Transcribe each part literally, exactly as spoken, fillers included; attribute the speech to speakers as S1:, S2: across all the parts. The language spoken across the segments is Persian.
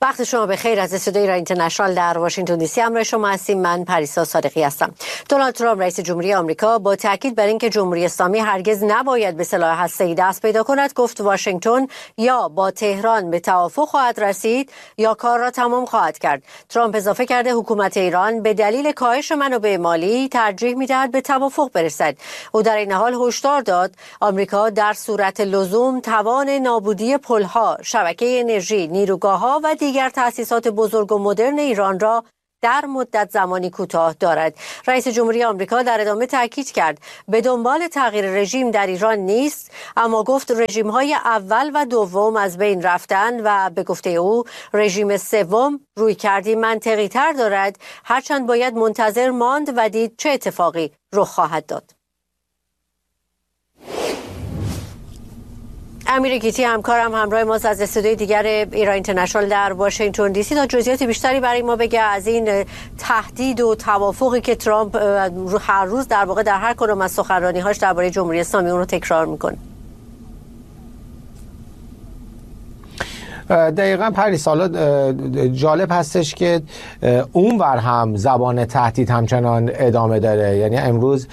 S1: وقت شما بخیر. از استودیوی ایران اینترنشنال در واشنگتن دی سی همراه شما هستیم. من پریسا صادقی هستم. دونالد ترامپ رئیس جمهوری آمریکا با تاکید بر اینکه جمهوری اسلامی هرگز نباید به سلاح هسته‌ای دست پیدا کند گفت واشنگتن یا با تهران به توافق خواهد رسید یا کار را تمام خواهد کرد. ترامپ اضافه کرده حکومت ایران به دلیل کاهش منابع مالی ترجیح می‌دهد به توافق برسد. او در این حال هشدار داد آمریکا در صورت لزوم توان نابودی پل‌ها، شبکه انرژی، نیروگاه‌ها و دیگر تأسیسات بزرگ و مدرن ایران را در مدت زمانی کوتاه دارد. رئیس جمهوری آمریکا در ادامه تاکید کرد به دنبال تغییر رژیم در ایران نیست، اما گفت رژیم‌های اول و دوم از بین رفتند و به گفته او رژیم سوم رویکردی منطقی‌تر دارد، هرچند باید منتظر ماند و دید چه اتفاقی رخ خواهد داد. امیر گیتی همکارم همراه ماست از استودیوی دیگر ایران اینترنشنال در واشنگتن دی سی تا جزئیات بیشتری برای ما بگه از این تهدید و توافقی که ترامپ هر روز در واقع در هر کدام از سخنرانی‌هاش درباره جمهوری اسلامی اون رو تکرار میکنه.
S2: دقیقاً پریس، حالا جالب هستش که اونور هم زبان تهدید همچنان ادامه داره. یعنی امروز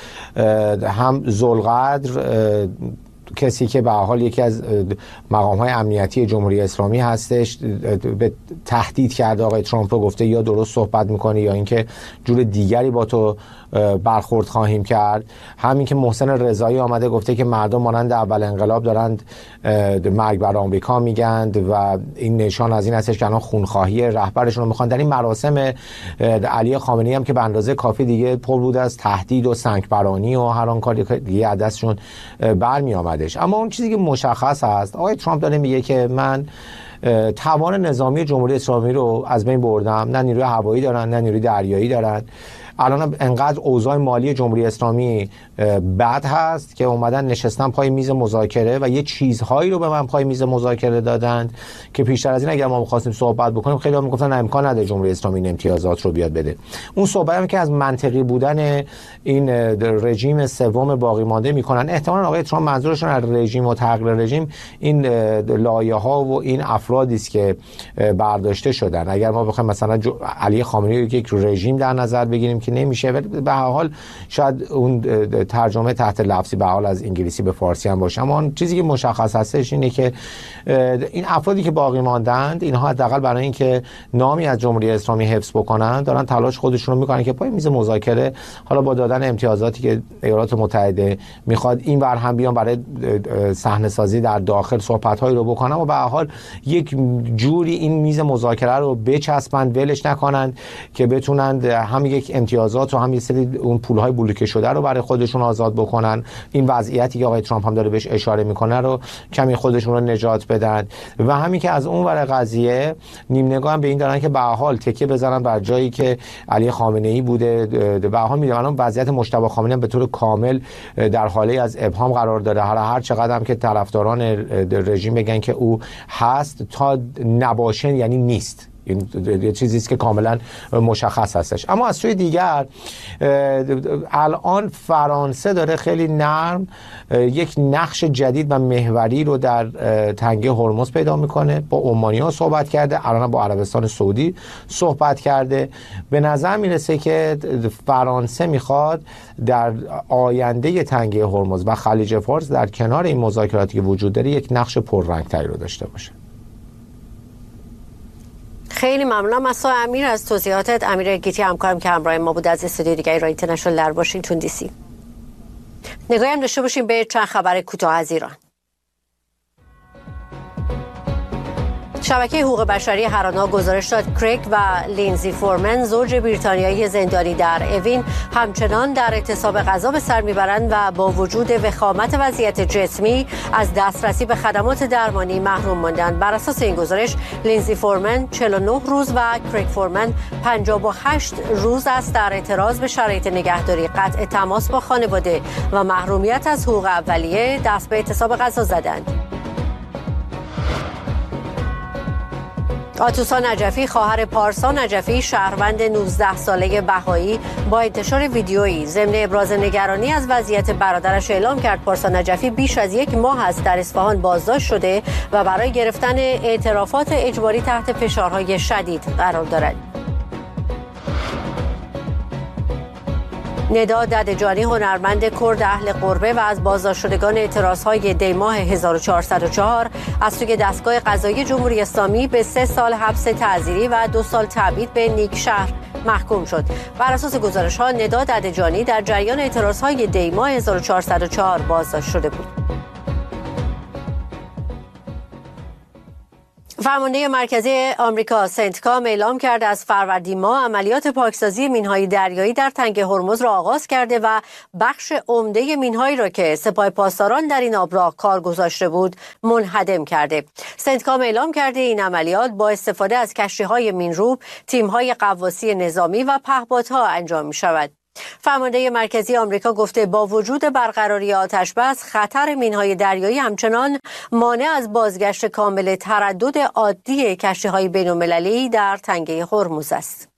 S2: هم ذوالقدر کسی که به حال یکی از مقام‌های امنیتی جمهوری اسلامی هستش به تهدید کرده آقای ترامپ رو، گفته یا درست صحبت میکنی یا اینکه جور دیگری با تو برخورد خواهیم کرد. همین که محسن رضایی آمده گفته که مردم مانند اول انقلاب دارند مرگ بر آمریکا میگند و این نشان از این هستش که الان خونخواهی رهبرشون رو میخوان. در این مراسم علی خامنه‌ای هم که به اندازه کافی دیگه پر بود از تهدید و سنگبرانی و هر آن کاری که دیگه از دستشون برمی آمدش. اما اون چیزی که مشخص هست آقای ترامپ داره میگه که من توان نظامی جمهوری اسلامی رو از بین بردم، نه نیروی هوایی دارن نه نیروی دریایی دارن. الان انقدر اوضاع مالی جمهوری اسلامی بد هست که اومدن نشستن پای میز مذاکره و یه چیزهایی رو به من پای میز مذاکره دادند که پیشتر از این اگر ما می‌خواستیم صحبت بکنیم خیلی ها میگفتن امکان نداره جمهوری اسلامی این امتیازات رو بیاد بده. اون صحبت هم که از منطقی بودن این رژیم سوم باقی مانده میکنن. احتمالاً آقای ترامپ منظورشون از رژیم و تغییر رژیم این لایه‌ها و این افرادی است که برداشته شدن. اگر ما بخوایم مثلا علی خامنه‌ای رو یک رژیم در نظر بگیریم که نمیشه، ولی به هر حال شاید اون ترجمه تحت لفظی به حال از انگلیسی به فارسی هم باشه. اما چیزی که مشخص هستش اینه که این افرادی که باقی ماندند اینها حداقل برای اینکه نامی از جمهوری اسلامی حفظ بکنن دارن تلاش خودشون رو میکنن که پای میز مذاکره حالا با دادن امتیازاتی که ایالات متحده میخواد این ور هم بیان برای صحنه سازی در داخل صحبت‌هایی رو بکنن و به هر حال یک جوری این میز مذاکره رو بچسبند، ولش نکنن که بتونن هم یک امتیازات رو هم یه سری اون پول‌های بلوکه شده رو برای خودشون آزاد بکنن. این وضعیتی که آقای ترامپ هم داره بهش اشاره میکنه رو کمی خودشون رو نجات بدن و همین که از اون ور قضیه نیم نگاه هم به این دارن که به هر حال تکیه بزنن بر جایی که علی خامنه‌ای بوده. به هر حال میدونن وضعیت مجتبی خامنه‌ای به طور کامل در حاله از ابهام قرار داره. هر هر چقدر هم که طرفداران رژیم بگن که او هست تا نباشه یعنی نیست. این یه چیزی است که کاملا مشخص هستش. اما از سوی دیگر الان فرانسه داره خیلی نرم یک نقش جدید و محوری رو در تنگه هرمز پیدا میکنه. با عمانی‌ها صحبت کرده، الان با عربستان سعودی صحبت کرده. به نظر میرسه که فرانسه میخواد در آینده تنگه هرمز و خلیج فارس در کنار این مذاکراتی که وجود داره یک نقش پررنگ‌تری رو داشته باشه.
S1: خیلی ممنونم از تو امیر از توضیحاتت. امیر گیتی همکارم که همراه ما بود از استودیوی دیگر ایران اینترنشنال در واشنگتن دی سی. نگاهی هم داشته باشیم به چند خبر کوتاه از ایران. شبکه حقوق بشری هرانا گزارش داد کریگ و لینزی فورمن زوج بریتانیایی زندانی در اوین همچنان در اعتصاب غذا به سر میبرند و با وجود وخامت وضعیت جسمی از دسترسی به خدمات درمانی محروم ماندند. بر اساس این گزارش لینزی فورمن چهل و نه روز و کریگ فورمن پنجاه و هشت روز است در اعتراض به شرایط نگهداری، قطع تماس با خانواده و محرومیت از حقوق اولیه دست به اعتصاب غذا زدند. آتوسا نجفی خواهر پارسا نجفی شهروند نوزده ساله بهایی با انتشار ویدیویی ضمن ابراز نگرانی از وضعیت برادرش اعلام کرد پارسا نجفی بیش از یک ماه است در اصفهان بازداشت شده و برای گرفتن اعترافات اجباری تحت فشارهای شدید قرار دارد. ندا ددجانی هنرمند کرد اهل قربه و از بازداشت شدگان اعتراضهای دیماه هزار و چهارصد و چهار از سوی دستگاه قضایی جمهوری اسلامی به سه سال حبس تعزیری و دو سال تبعید به نیکشهر محکوم شد. بر اساس گزارش‌ها ندا ددجانی در جریان اعتراضهای دیماه هزار و چهارصد و چهار بازداشت شده بود. فرمانده مرکزی آمریکا سنتکام اعلام کرده از فروردین ماه عملیات پاکسازی مین‌های دریایی در تنگه هرمز را آغاز کرده و بخش عمده مین‌هایی را که سپاه پاسداران در این آب راه کار گذاشته بود منهدم کرده. سنتکام اعلام کرده این عملیات با استفاده از کشتی‌های مین‌روب، تیم‌های غواصی نظامی و پهپادها انجام می‌شود. فرمانده مرکزی آمریکا گفته با وجود برقراری آتش‌بس خطر مین‌های دریایی همچنان مانع از بازگشت کامل تردد عادی کشتی‌های بین‌المللی در تنگه هرمز است.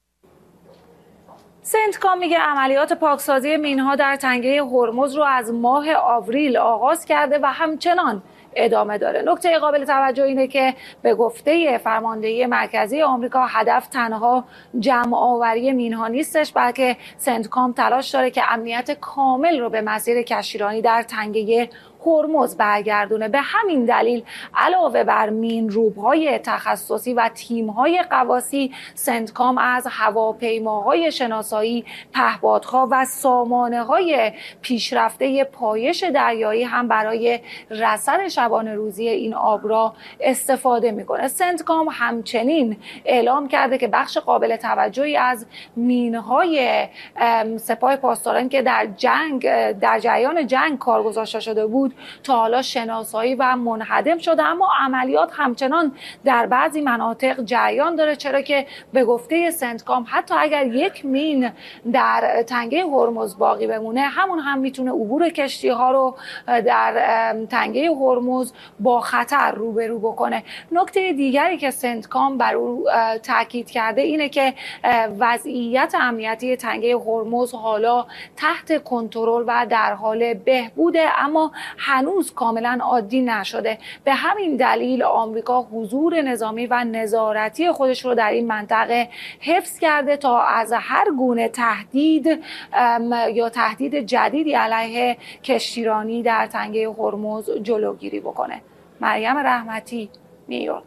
S3: سنتکام میگه عملیات پاکسازی مین‌ها در تنگه هرمز رو از ماه آوریل آغاز کرده و همچنان ادامه داره. نکته قابل توجه اینه که به گفته فرماندهی مرکزی آمریکا هدف تنها جمع آوری مین‌ها نیستش، بلکه سنتکام تلاش داره که امنیت کامل رو به مسیر کشتیرانی در تنگه هرمز برگردونه. به همین دلیل علاوه بر مین روب‌های تخصصی و تیم‌های غواصی، سنتکام از هواپیماهای شناسایی، پهپادها و سامانه‌های پیشرفته پایش دریایی هم برای رصد شبانه روزی این آبراه استفاده می‌کنه. سنتکام همچنین اعلام کرده که بخش قابل توجهی از مین‌های سپاه پاسداران که در جنگ در جریان جنگ کار گذاشته شده بود تا حالا شناسایی و منهدم شده، اما عملیات همچنان در بعضی مناطق جریان داره، چرا که به گفته سنتکام حتی اگر یک مین در تنگه هرمز باقی بمونه، همون هم میتونه عبور کشتی ها رو در تنگه هرمز با خطر روبرو بکنه. نکته دیگری که سنتکام بر او تاکید کرده اینه که وضعیت امنیتی تنگه هرمز حالا تحت کنترل و در حال بهبوده، اما هنوز کاملا عادی نشده. به همین دلیل آمریکا حضور نظامی و نظارتی خودش رو در این منطقه حفظ کرده تا از هر گونه تهدید یا تهدید جدیدی علیه کشتیرانی در تنگه هرمز جلوگیری بکنه. مریم رحمتی، نیویورک.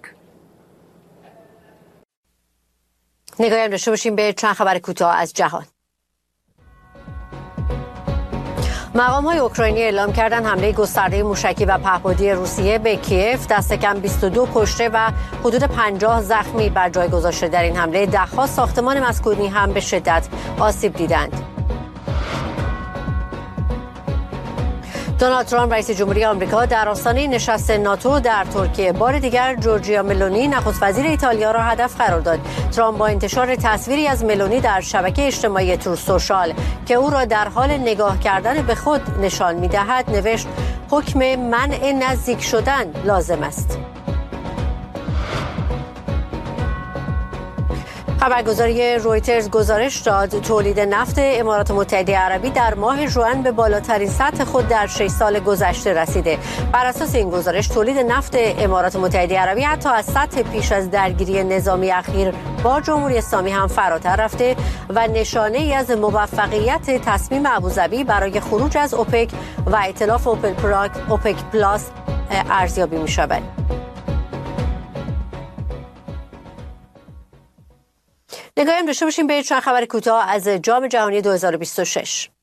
S1: نگاهی هم داشته باشیم به چند خبر کوتاه از جهان. مقام‌های اوکراینی اعلام کردند حمله گسترده موشکی و پهپادی روسیه به کیف دست کم بیست و دو کشته و حدود پنجاه زخمی بر جای گذاشته. در این حمله ده‌ها ساختمان مسکونی هم به شدت آسیب دیدند. دونالد ترامپ رئیس جمهوری آمریکا در آستانه نشست ناتو در ترکیه بار دیگر جورجیا ملونی نخست وزیر ایتالیا را هدف قرار داد. ترامپ با انتشار تصویری از ملونی در شبکه اجتماعی تروث سوشال که او را در حال نگاه کردن به خود نشان می‌دهد نوشت حکم منع نزدیک شدن لازم است. خبرگزاری رویترز گزارش داد تولید نفت امارات متحده عربی در ماه ژوئن به بالاترین سطح خود در شش سال گذشته رسیده. بر اساس این گزارش تولید نفت امارات متحده عربی حتی از سطح پیش از درگیری نظامی اخیر با جمهوری اسلامی هم فراتر رفته و نشانه ای از موفقیت تصمیم ابوظبی برای خروج از اوپک و ائتلاف اوپک پلاس ارزیابی می شود. نگاهی هم داشته باشیم به چند خبر کوتاه از جام جهانی دو هزار و بیست و شش.